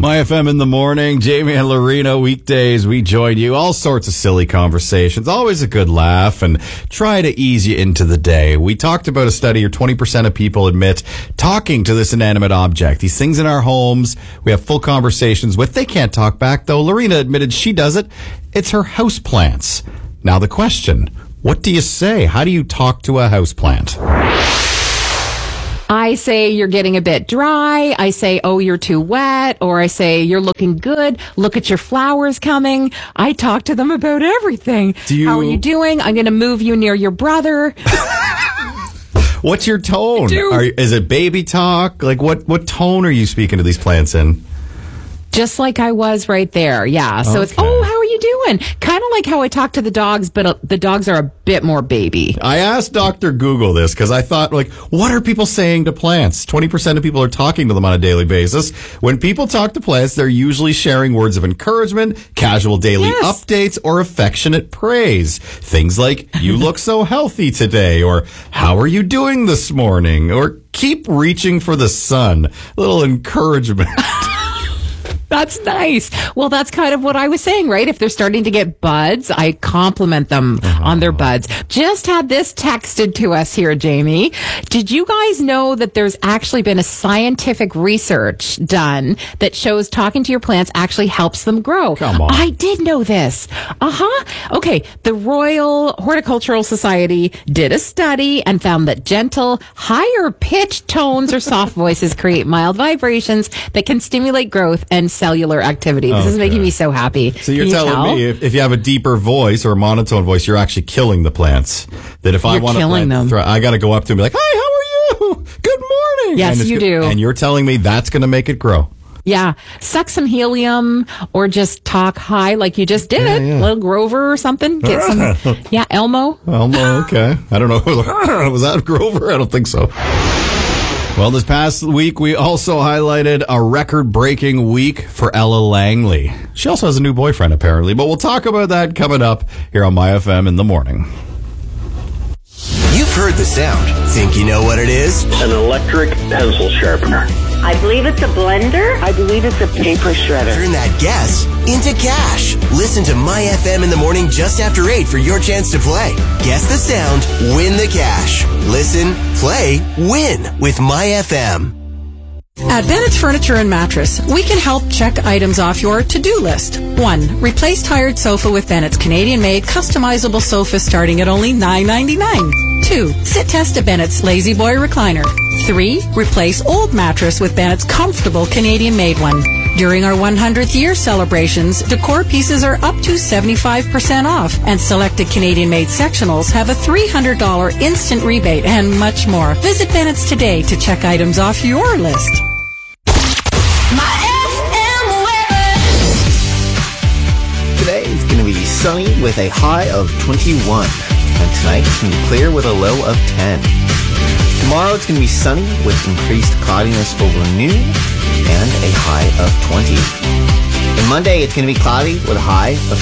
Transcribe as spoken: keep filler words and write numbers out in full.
My F M in the morning, Jamie and Lorena, weekdays, we join you. All sorts of silly conversations, always a good laugh, and try to ease you into the day. We talked about a study where twenty percent of people admit talking to this inanimate object. These things in our homes, we have full conversations with. They can't talk back, though. Lorena admitted she does it. It's her houseplants. Now the question, what do you say? How do you talk to a houseplant? I say you're getting a bit dry. I say, oh, you're too wet. Or I say, you're looking good. Look at your flowers coming. I talk to them about everything. Do you... How are you doing? I'm going to move you near your brother. What's your tone? Are, is it baby talk? Like, what, what tone are you speaking to these plants in? Just like I was right there. Yeah. So Okay. it's, oh, how are you doing? Kind of like how I talk to the dogs, but uh, the dogs are a bit more baby. I asked Doctor Google this because I thought, like, what are people saying to plants? twenty percent of people are talking to them on a daily basis. When people talk to plants, they're usually sharing words of encouragement, casual daily Yes. updates, or affectionate praise. Things like, you look so healthy today, or how are you doing this morning, or keep reaching for the sun. A little encouragement. That's nice. Well, that's kind of what I was saying, right? If they're starting to get buds, I compliment them uh-huh. on their buds. Just had this texted to us here, Jamie. Did you guys know that there's actually been a scientific research done that shows talking to your plants actually helps them grow? Come on. I did know this. Uh-huh. Okay. The Royal Horticultural Society did a study and found that gentle, higher pitched tones or soft voices create mild vibrations that can stimulate growth and cellular activity. This Okay. is making me so happy. So you're Can you telling tell? me if, if you have a deeper voice or a monotone voice, you're actually killing the plants. That if I You're want to killing plant, them. throw- I got to go up to them and be like, "Hi, how are you? Good morning." Yes, And it's you go- do. And you're telling me that's going to make it grow. Yeah. Suck some helium or just talk high like you just did. Yeah, yeah. Little Grover or something. Get some. Yeah, Elmo. Elmo, okay. I don't know. Was that Grover? I don't think so. Well, this past week, we also highlighted a record-breaking week for Ella Langley. She also has a new boyfriend, apparently, but we'll talk about that coming up here on My F M in the morning. You've heard the sound. Think you know what it is? An electric pencil sharpener. I believe it's a blender. I believe it's a paper shredder. Turn that guess into cash. Listen to My F M in the morning just after eight for your chance to play. Guess the sound, win the cash. Listen, play, win with My F M. At Bennett's Furniture and Mattress, we can help check items off your to-do list. One, replace tired sofa with Bennett's Canadian-made customizable sofa starting at only nine ninety-nine. Two, sit test a Bennett's Lazy Boy recliner. Three, replace old mattress with Bennett's comfortable Canadian-made one. During our one hundredth year celebrations, decor pieces are up to seventy-five percent off, and selected Canadian-made sectionals have a three hundred dollars instant rebate and much more. Visit Bennett's today to check items off your list. Today it's going to be sunny with a high of twenty-one. And tonight it's going to be clear with a low of ten. Tomorrow it's going to be sunny with increased cloudiness over noon and a high of twenty. And Monday it's going to be cloudy with a high of